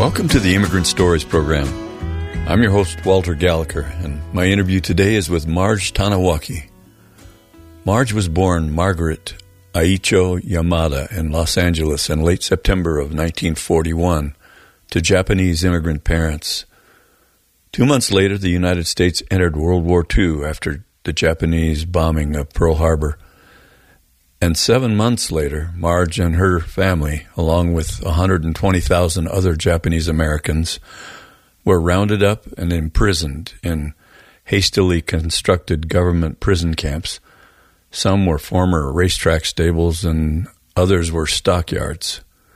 Welcome to the Immigrant Stories program. I'm your host, Walter Gallagher, and my interview today is with Marge Tanawaki. Marge was born Margaret Aicho Yamada in Los Angeles in late September of 1941 to Japanese immigrant parents. 2 months later, the United States entered World War II after the Japanese bombing of Pearl Harbor. And 7 months later, Marge and her family, along with 120,000 other Japanese Americans, were rounded up and imprisoned in hastily constructed government prison camps. Some were former racetrack stables and others were stockyards.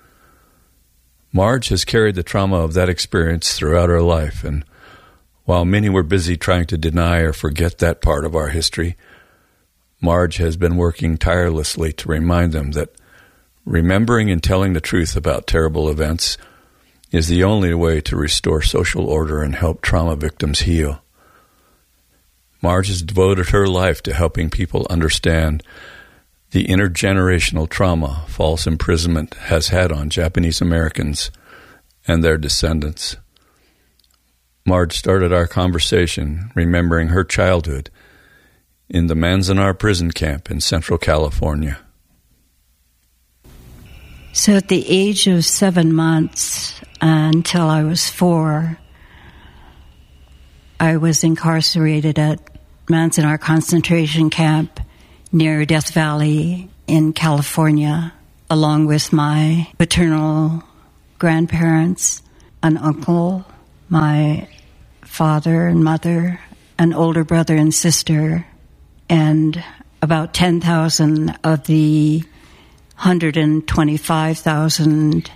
Marge has carried the trauma of that experience throughout her life, and while many were busy trying to deny or forget that part of our history, Marge has been working tirelessly to remind them that remembering and telling the truth about terrible events is the only way to restore social order and help trauma victims heal. Marge has devoted her life to helping people understand the intergenerational trauma false imprisonment has had on Japanese Americans and their descendants. Marge started our conversation remembering her childhood in the Manzanar prison camp in Central California. So at the age of 7 months until I was 4, I was incarcerated at Manzanar concentration camp near Death Valley in California, along with my paternal grandparents, an uncle, my father and mother, an older brother and sister, and about 10,000 of the 125,000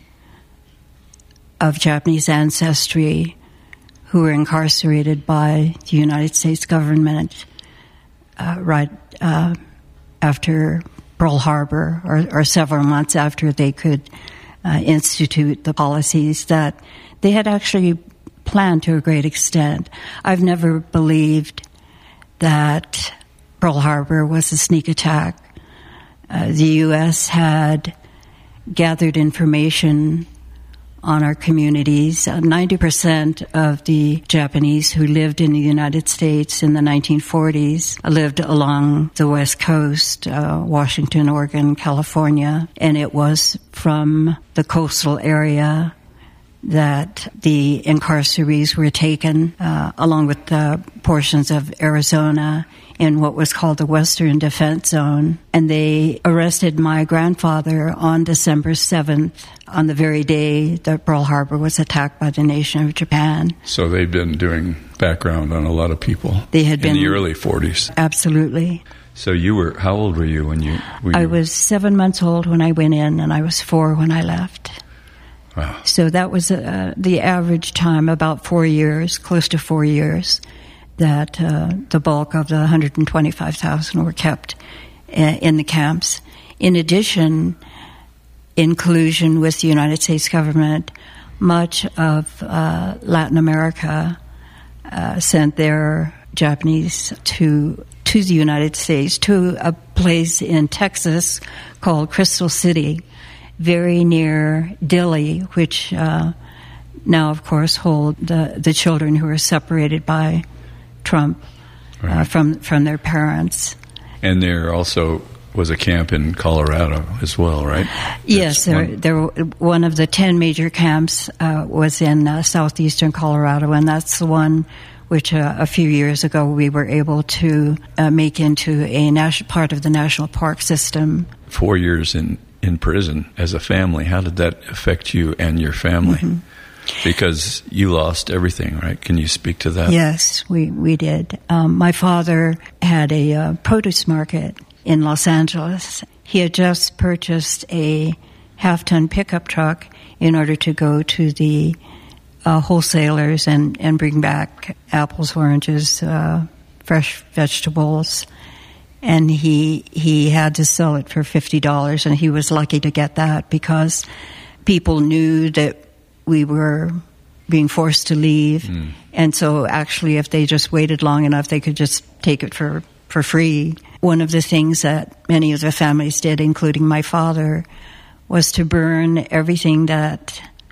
of Japanese ancestry who were incarcerated by the United States government right after Pearl Harbor, or several months after they could institute the policies that they had actually planned to a great extent. I've never believed that Pearl Harbor was a sneak attack. The U.S. had gathered information on our communities. 90% of the Japanese who lived in the United States in the 1940s lived along the West Coast, Washington, Oregon, California, and it was from the coastal area that the incarcerees were taken, along with portions of Arizona, in what was called the Western Defense Zone. And they arrested my grandfather on December 7th, on the very day that Pearl Harbor was attacked by the nation of Japan. So they've been doing background on a lot of people. They had been in the early 40s. Absolutely. So how old were you when you... I was 7 months old when I went in, and I was 4 when I left. Wow. So that was the average time, about 4 years, close to 4 years, that the bulk of the 125,000 were kept in the camps. In addition, in collusion with the United States government, much of Latin America sent their Japanese to the United States, to a place in Texas called Crystal City, very near Dilley, which now, of course, hold the children who are separated by Trump from their parents. And there also was a camp in Colorado as well, right? Yes, one of the 10 major camps was in southeastern Colorado, and that's the one which a few years ago we were able to make into a part of the national park system. 4 years in prison as a family. How did that affect you and your family? Mm-hmm. Because you lost everything, right? Can you speak to that? Yes, we did. My father had a produce market in Los Angeles. He had just purchased a half-ton pickup truck in order to go to the wholesalers and bring back apples, oranges, fresh vegetables. And he had to sell it for $50, and he was lucky to get that because people knew that we were being forced to leave. Mm. And so actually, if they just waited long enough, they could just take it for free. One of the things that many of the families did, including my father, was to burn everything that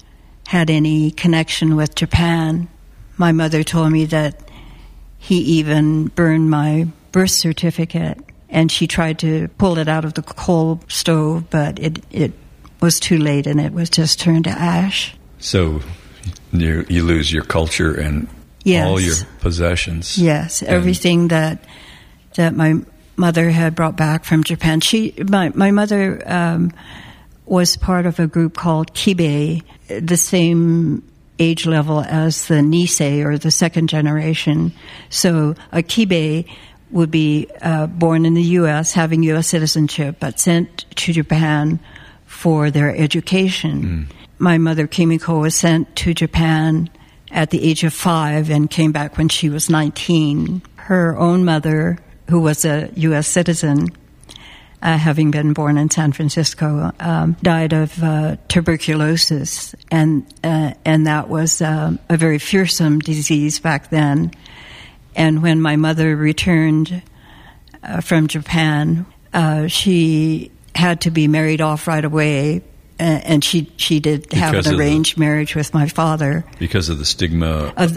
had any connection with Japan. My mother told me that he even burned my birth certificate, and she tried to pull it out of the coal stove, but it was too late, and it was just turned to ash. So you lose your culture and all your possessions. Yes, everything that my mother had brought back from Japan. My mother was part of a group called Kibe, the same age level as the Nisei, or the second generation. So a Kibe would be born in the U.S., having U.S. citizenship, but sent to Japan for their education. My mother, Kimiko, was sent to Japan at the age of 5 and came back when she was 19. Her own mother, who was a U.S. citizen, having been born in San Francisco, died of tuberculosis, and that was a very fearsome disease back then. And when my mother returned from Japan, she had to be married off right away, and she did have an arranged marriage with my father because of the stigma of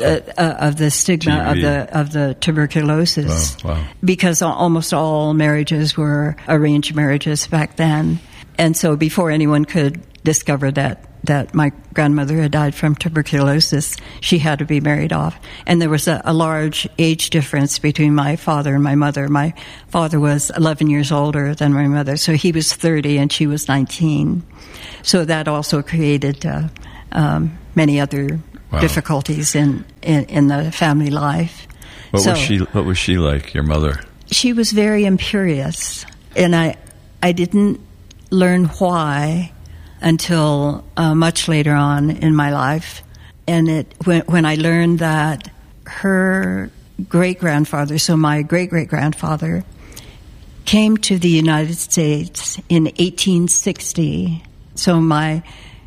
the tuberculosis. Wow. Because almost all marriages were arranged marriages back then, and so before anyone could discover that my grandmother had died from tuberculosis, she had to be married off. And there was a large age difference between my father and my mother. My father was 11 years older than my mother, so he was 30 and she was 19. So that also created many other difficulties in the family life. What was she like, your mother? She was very imperious, and I didn't learn why until much later on in my life. And when I learned that her great-grandfather, so my great-great-grandfather, came to the United States in 1860. So my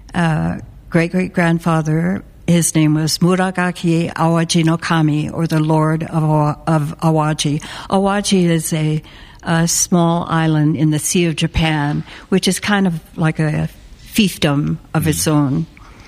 great-great-grandfather, his name was Muragaki Awaji no Kami, or the Lord of Awaji. Awaji is a small island in the Sea of Japan, which is kind of like a fiefdom of its own.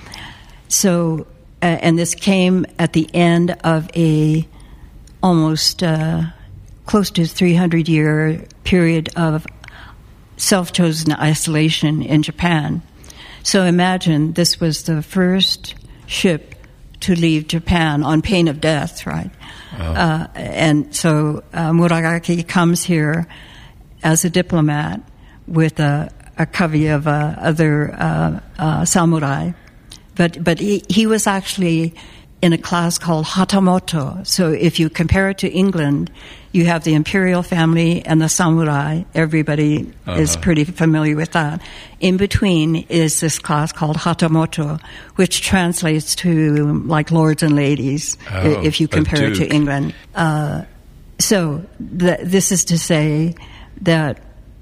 So, and this came at the end of a almost close to 300-year period of self-chosen isolation in Japan. So imagine this was the first ship to leave Japan on pain of death, right? Wow. And so Muragaki comes here as a diplomat with a covey of other samurai, but he was actually in a class called Hatamoto. So if you compare it to England, you have the imperial family and the samurai. Everybody is pretty familiar with that. In between is this class called Hatamoto, which translates to like lords and ladies, if you compare it to England. So this is to say that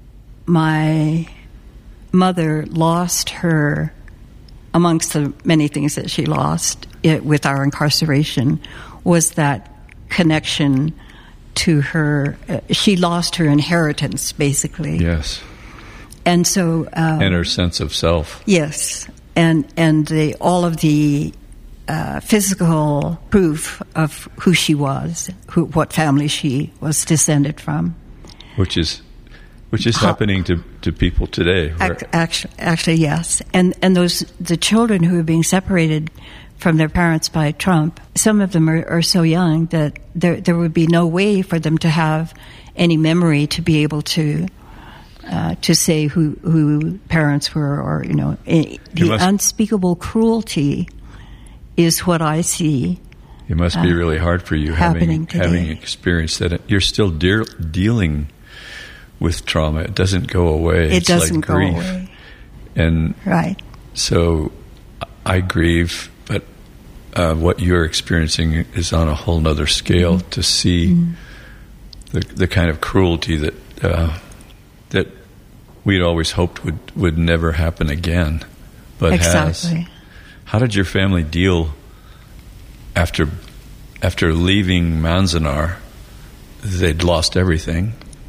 my mother lost her, amongst the many things that she lost with our incarceration, was that connection to her. She lost her inheritance, basically. Yes. And so... and her sense of self. Yes. And all of the physical proof of who she was, what family she was descended from. Which is happening to people today. Actually, yes. And the children who are being separated from their parents by Trump, some of them are so young that there would be no way for them to have any memory to be able to say who parents were, or the unspeakable cruelty is what I see. It must be really hard for you having experienced that. You're still dealing with trauma. It doesn't go away. It doesn't go grief. away. And right. So I grieve, but what you're experiencing is on a whole nother scale, to see the kind of cruelty that we'd always hoped would never happen again, but exactly. has. How did your family deal after leaving Manzanar? They'd lost everything.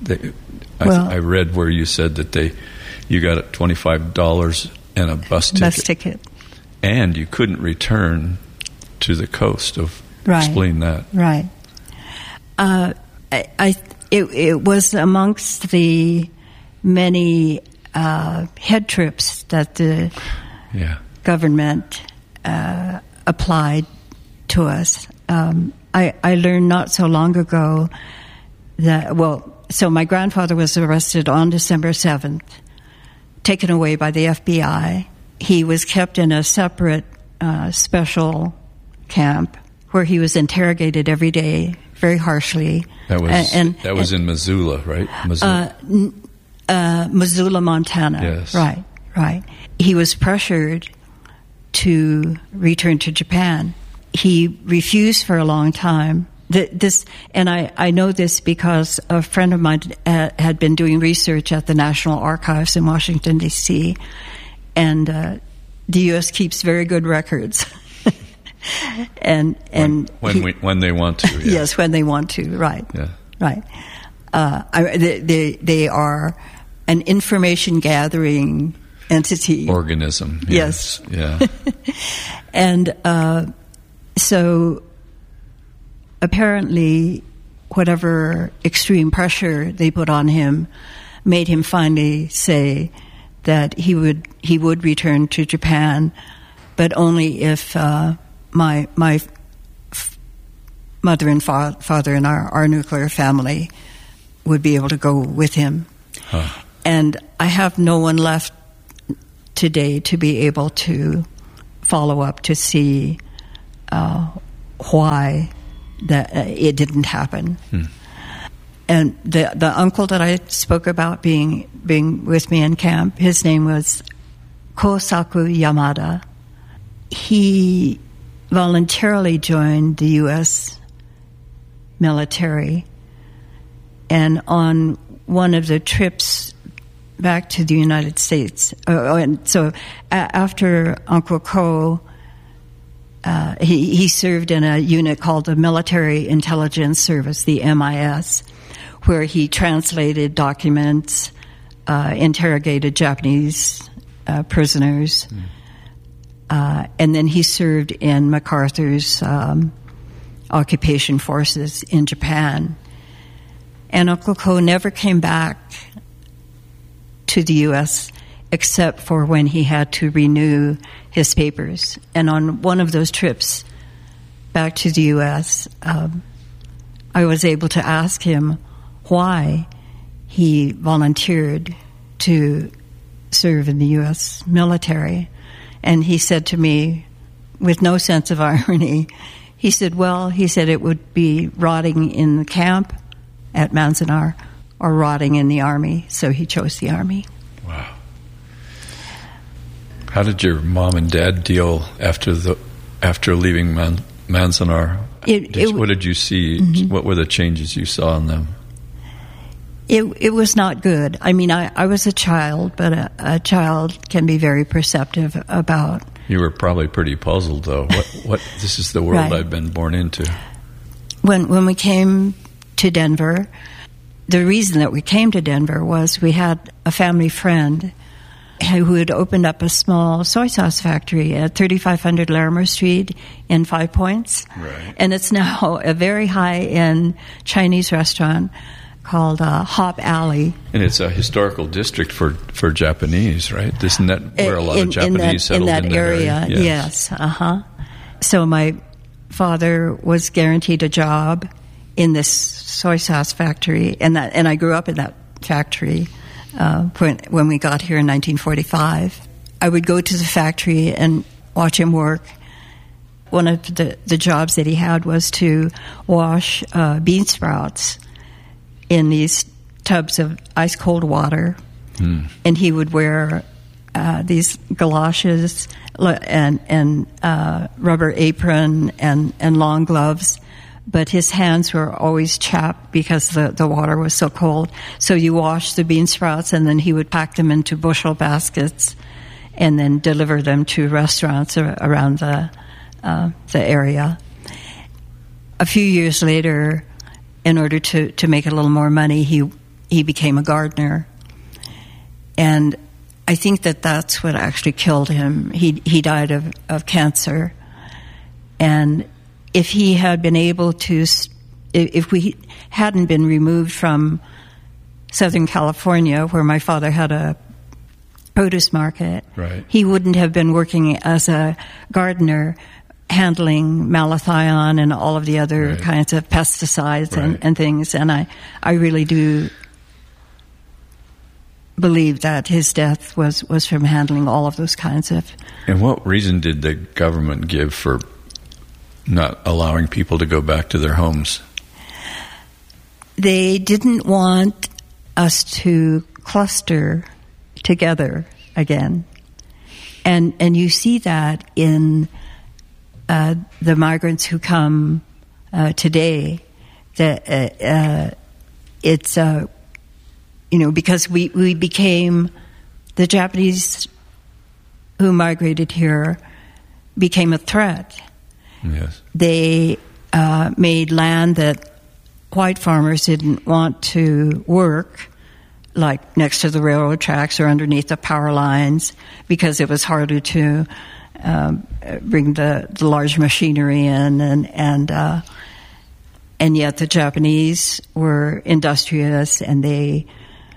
I read where you said that you got $25 and a bus ticket. And you couldn't return to the coast. Explain that. Right. It was amongst the many head trips that the government applied to us. I learned not so long ago that, so my grandfather was arrested on December 7th, taken away by the FBI. He was kept in a separate special camp where he was interrogated every day, very harshly. That was in Missoula, right? Missoula, Montana. Yes. Right. He was pressured to return to Japan. He refused for a long time. I know this because a friend of mine had been doing research at the National Archives in Washington, D.C., and the U.S. keeps very good records. when they want to. Yeah. Yes, when they want to. Right. Yeah. Right. They are an information gathering entity. Organism. Yes. Yeah. And so apparently whatever extreme pressure they put on him made him finally say that he would return to Japan, but only if my mother and father and our nuclear family would be able to go with him. Huh. And I have no one left today to be able to follow up to see why that it didn't happen. And the uncle that I spoke about being with me in camp, his name was Kosaku Yamada. He voluntarily joined the U.S. military, and on one of the trips back to the United States, and so after Uncle Ko, he served in a unit called the Military Intelligence Service, the MIS, where he translated documents, interrogated Japanese prisoners, and then he served in MacArthur's occupation forces in Japan. And Uncle Ko never came back to the U.S. except for when he had to renew his papers. And on one of those trips back to the U.S., I was able to ask him why he volunteered to serve in the U.S. military. And he said to me, with no sense of irony, he said it would be rotting in the camp at Manzanar or rotting in the Army, so he chose the Army. Wow. How did your mom and dad deal after leaving Manzanar? What did you see? Mm-hmm. What were the changes you saw in them? It was not good. I mean, I was a child, but a child can be very perceptive about... You were probably pretty puzzled, though. What? This is the world right. I've been born into. When we came to Denver, the reason that we came to Denver was we had a family friend who had opened up a small soy sauce factory at 3500 Larimer Street in Five Points. Right. And it's now a very high-end Chinese restaurant called Hop Alley. And it's a historical district for Japanese, right? Isn't that where a lot of Japanese settled in that area? Yes. Uh-huh. So my father was guaranteed a job in this soy sauce factory, and I grew up in that factory when we got here in 1945. I would go to the factory and watch him work. One of the jobs that he had was to wash bean sprouts in these tubs of ice-cold water, and he would wear these galoshes and rubber apron and long gloves, but his hands were always chapped because the water was so cold. So you wash the bean sprouts, and then he would pack them into bushel baskets and then deliver them to restaurants around the area. A few years later, in order to make a little more money, he became a gardener. And I think that that's what actually killed him. He died of cancer. And if he had been able to, if we hadn't been removed from Southern California, where my father had a produce market, right, he wouldn't have been working as a gardener, handling malathion and all of the other right, kinds of pesticides right, and things. And I really do believe that his death was from handling all of those kinds of... And what reason did the government give for not allowing people to go back to their homes? They didn't want us to cluster together again. And you see that in the migrants who come today. That it's because we became, the Japanese who migrated here became a threat. Yes. They made land that white farmers didn't want to work, like next to the railroad tracks or underneath the power lines, because it was harder to bring the large machinery in, and yet the Japanese were industrious, and they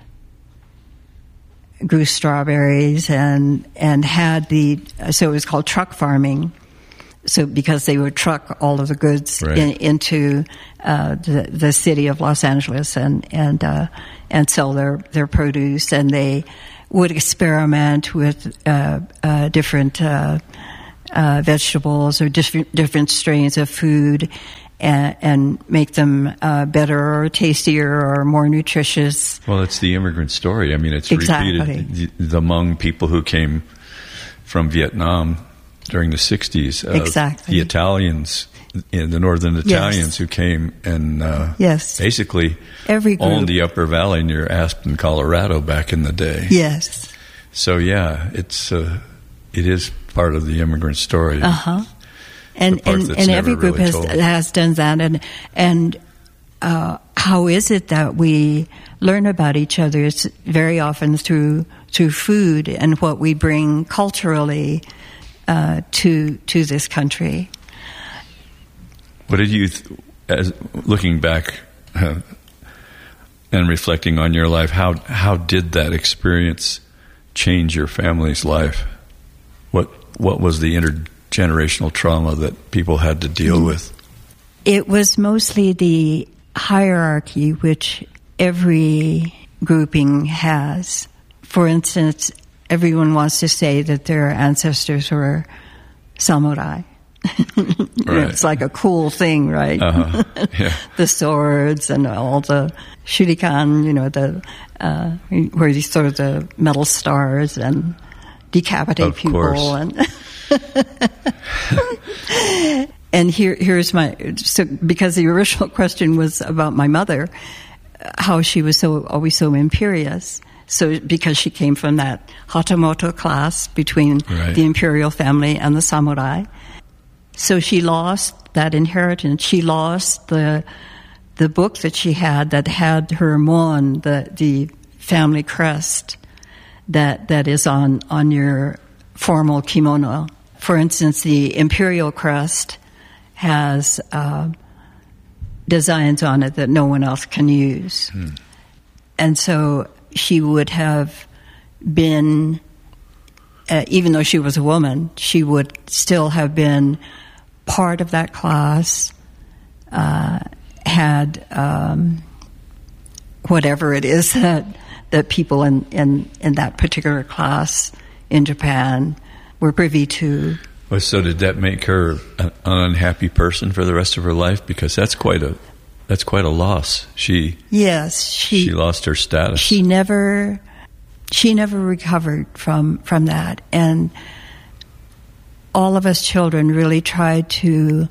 grew strawberries and had so it was called truck farming. So because they would truck all of the goods into the city of Los Angeles and sell their produce, and they would experiment with different vegetables or different strains of food and make them better or tastier or more nutritious. Well, it's the immigrant story. I mean, it's repeated among people who came from Vietnam during the 60s. Exactly. The Italians, the northern Italians who came and basically every group owned the upper valley near Aspen, Colorado back in the day. Yes. So, yeah, it is part of the immigrant story. Uh-huh. And every group has done that. And how is it that we learn about each other? It's very often through food and what we bring culturally to this country. What did you, as looking back and reflecting on your life, how did that experience change your family's life? What was the intergenerational trauma that people had to deal with? It was mostly the hierarchy which every grouping has. For instance, everyone wants to say that their ancestors were samurai. Right. It's like a cool thing, right? Uh-huh. Yeah. The swords and all the shuriken, where you throw the metal stars and decapitate people. And here's because the original question was about my mother, how she was always so imperious. So because she came from that Hatamoto class between the imperial family and the samurai. So she lost that inheritance. She lost the book that she had that had her mon, the family crest that is on your formal kimono. For instance, the imperial crest has designs on it that no one else can use. And so she would have been, even though she was a woman, she would still have been part of that class, had whatever it is that people in that particular class in Japan were privy to. Well, so did that make her an unhappy person for the rest of her life? Because that's quite a loss. She lost her status. She never recovered from that, and all of us children really tried to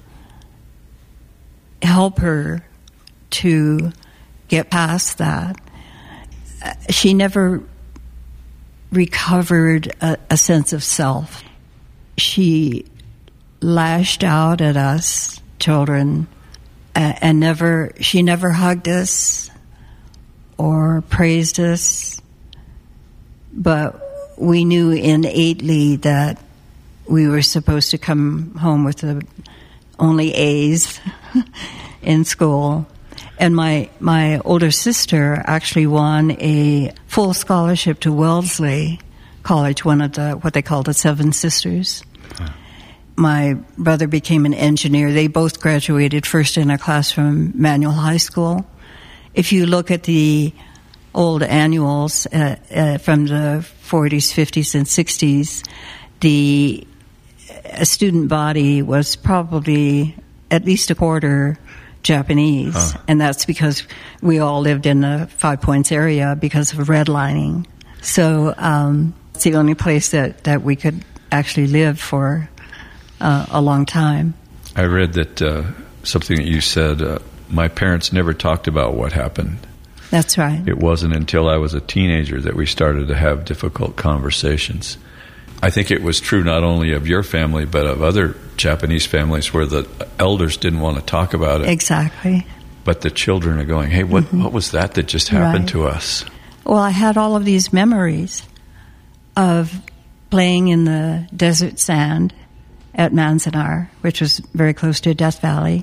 help her to get past that. She never recovered a sense of self. She lashed out at us children, and she never hugged us or praised us. But we knew innately that we were supposed to come home with only A's in school. And my older sister actually won a full scholarship to Wellesley College, one of what they call the Seven Sisters. My brother became an engineer. They both graduated first in a class from Manual High School. If you look at the old annuals from the 40s, 50s, and 60s, the student body was probably at least a quarter Japanese, and that's because we all lived in the Five Points area because of redlining. So it's the only place that we could actually live for a long time. I read that something that you said, my parents never talked about what happened. That's right. It wasn't until I was a teenager that we started to have difficult conversations. I think it was true not only of your family, but of other Japanese families where the elders didn't want to talk about it. Exactly. But the children are going, hey, what was that just happened to us? Well, I had all of these memories of playing in the desert sand at Manzanar, which was very close to Death Valley.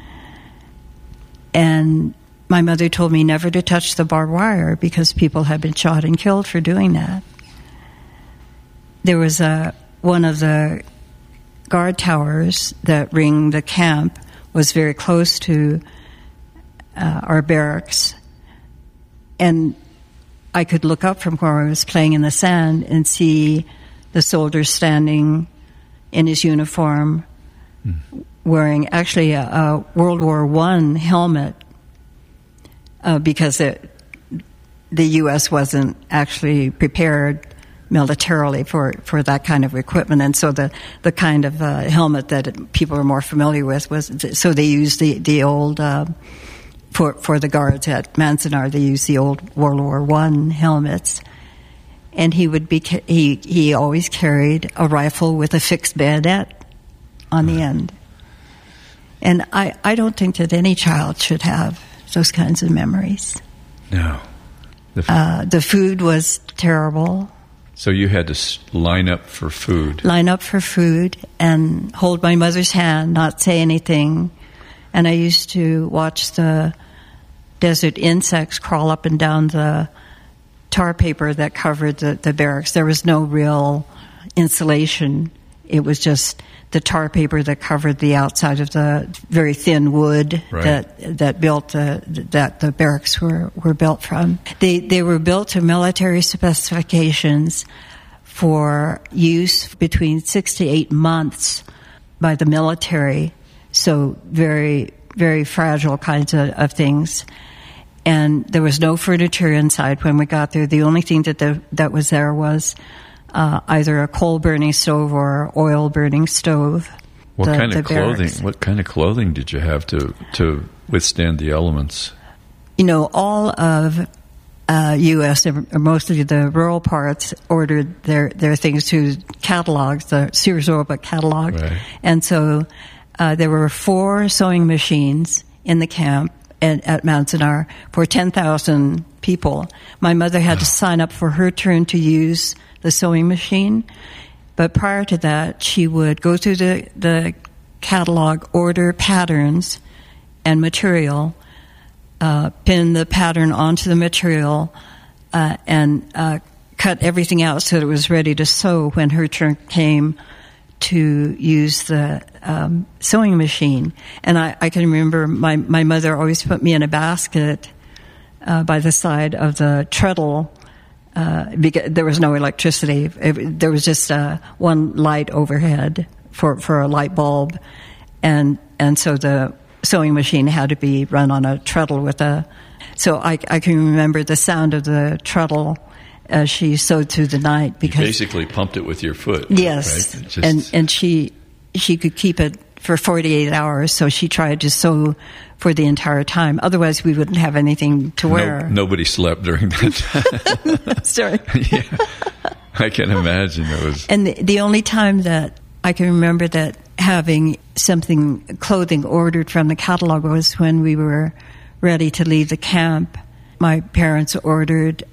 And my mother told me never to touch the barbed wire because people had been shot and killed for doing that. There was one of the guard towers that ring the camp was very close to our barracks. And I could look up from where I was playing in the sand and see the soldier standing in his uniform wearing actually a World War I helmet because the U.S. wasn't actually prepared militarily for that kind of equipment, and so the kind of helmet that people are more familiar with was, so they used the old for the guards at Manzanar, they used the old World War I helmets, and he always carried a rifle with a fixed bayonet on the end, and I don't think that any child should have those kinds of memories. No, the food was terrible. So you had to line up for food. Line up for food and hold my mother's hand, not say anything. And I used to watch the desert insects crawl up and down the tar paper that covered the barracks. There was no real insulation. It was just the tar paper that covered the outside of the very thin wood that built that the barracks were built from. They were built to military specifications for use between 6 to 8 months by the military. So very, very fragile kinds of things. And there was no furniture inside when we got there. The only thing that was there was either a coal-burning stove or oil-burning stove. What kind of clothing? What kind of clothing did you have to withstand the elements? You know, all of U.S. or mostly the rural parts ordered their things to catalogs, the Sears Roebuck catalog, and so there were 4 sewing machines in the camp at Manzanar for 10,000 people. My mother had to sign up for her turn to use the sewing machine, but prior to that, she would go through the catalog, order patterns and material, pin the pattern onto the material, and cut everything out so that it was ready to sew when her turn came to use the sewing machine. And I can remember my mother always put me in a basket by the side of the treadle, because there was no electricity. There was just one light overhead for a light bulb, and so the sewing machine had to be run on a treadle with so I can remember the sound of the treadle as she sewed through the night, because you basically pumped it with your foot. Yes, right? And she could keep it for 48 hours, so she tried to sew for the entire time. Otherwise, we wouldn't have anything to wear. Nobody slept during that time. Sorry. Yeah, I can imagine it was. And the only time that I can remember that having clothing ordered from the catalog was when we were ready to leave the camp. My parents ordered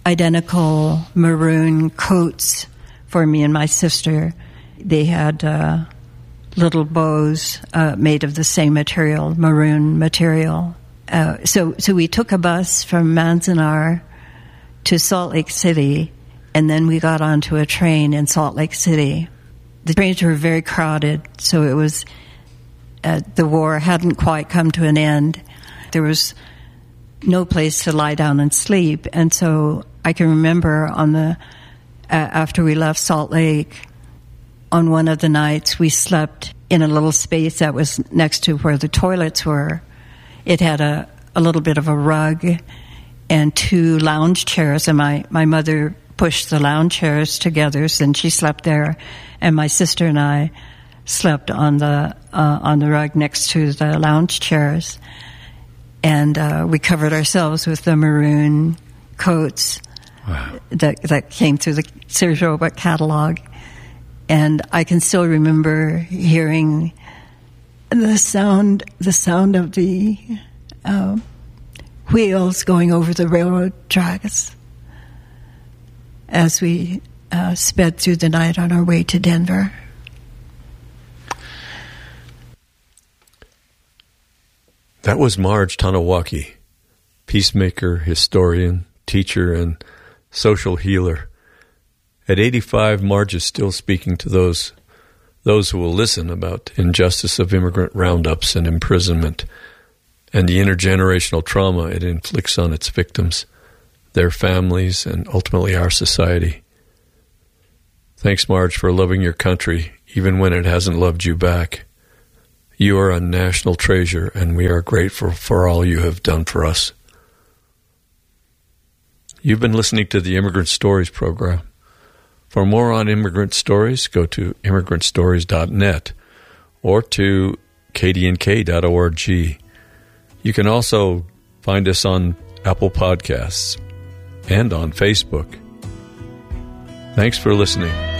identical maroon coats for me and my sister. They had little bows made of the same material, maroon material. So we took a bus from Manzanar to Salt Lake City, and then we got onto a train in Salt Lake City. The trains were very crowded, so it was the war hadn't quite come to an end. There was no place to lie down and sleep, and so I can remember after we left Salt Lake, on one of the nights we slept in a little space that was next to where the toilets were. It had a little bit of a rug and 2 lounge chairs, and my mother pushed the lounge chairs together, and she slept there, and my sister and I slept on the rug next to the lounge chairs, and we covered ourselves with the maroon coats. Wow. that came through the Sears Roebuck catalog, and I can still remember hearing the sound of the wheels going over the railroad tracks as we sped through the night on our way to Denver. That was Marge Tanawaki, peacemaker, historian, teacher, and social healer. At 85, Marge is still speaking to those who will listen about injustice of immigrant roundups and imprisonment and the intergenerational trauma it inflicts on its victims, their families, and ultimately our society. Thanks, Marge, for loving your country, even when it hasn't loved you back. You are a national treasure, and we are grateful for all you have done for us. You've been listening to the Immigrant Stories program. For more on immigrant stories, go to immigrantstories.net or to kdnk.org. You can also find us on Apple Podcasts and on Facebook. Thanks for listening.